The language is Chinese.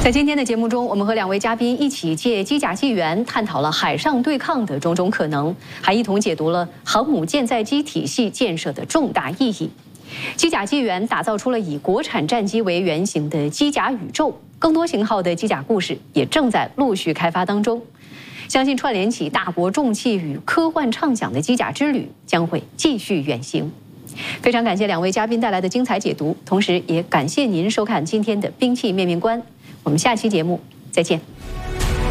在今天的节目中，我们和两位嘉宾一起借机甲纪元探讨了海上对抗的种种可能，还一同解读了航母舰载机体系建设的重大意义。机甲纪元打造出了以国产战机为原型的机甲宇宙，更多型号的机甲故事也正在陆续开发当中。相信串联起大国重器与科幻畅想的机甲之旅将会继续远行。非常感谢两位嘉宾带来的精彩解读，同时也感谢您收看今天的兵器面面观。我们下期节目再见。